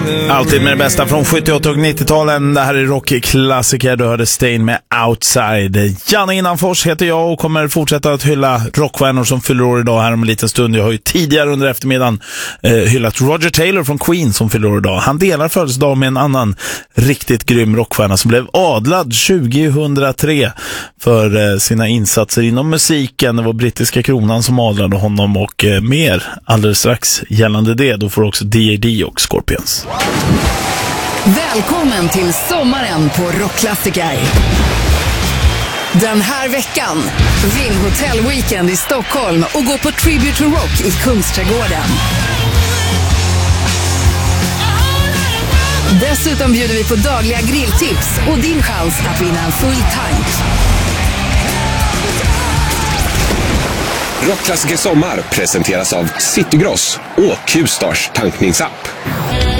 Alltid med det bästa från 78 och 90-talen. Det här är rockklassiker. Du hörde Stain med Outside. Janne Innanfors heter jag och kommer fortsätta att hylla rockstjärnor som fyller år idag här om en liten stund. Jag har ju tidigare under eftermiddagen hyllat Roger Taylor från Queen som fyller år idag. Han delar födelsedag med en annan riktigt grym rockstjärna som blev adlad 2003 för sina insatser inom musiken. Det var brittiska kronan som adlade honom och mer alldeles strax gällande det. Då får också D.A.D. och Scorpions. Välkommen till sommaren på Rockklassiker. Den här veckan, vinn Hotel Weekend i Stockholm och gå på Tribute to Rock i Kungsträdgården. Dessutom bjuder vi på dagliga grilltips och din chans att vinna en full tank. Rockklassiker sommar presenteras av Citygross och Q-Stars tankningsapp.